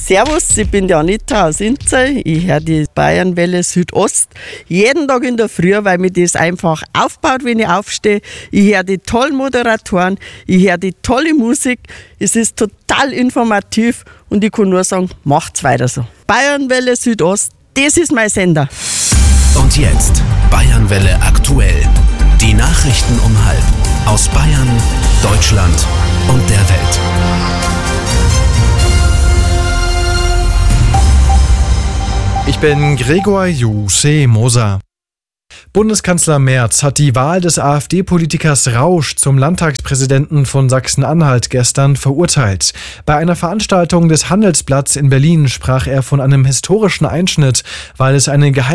Servus, ich bin die Anita aus Inzell. Ich höre die Bayernwelle Südost jeden Tag in der Früh, weil mir das einfach aufbaut, wenn ich aufstehe. Ich höre die tollen Moderatoren, ich höre die tolle Musik. Es ist total informativ und ich kann nur sagen, macht's weiter so. Bayernwelle Südost, das ist mein Sender. Und jetzt Bayernwelle aktuell. Die Nachrichten um 12:30 aus Bayern, Deutschland und der Welt. Ich bin Gregor Jusse-Moser. Bundeskanzler Merz hat die Wahl des AfD-Politikers Rausch zum Landtagspräsidenten von Sachsen-Anhalt gestern verurteilt. Bei einer Veranstaltung des Handelsblatts in Berlin sprach er von einem historischen Einschnitt, weil es eine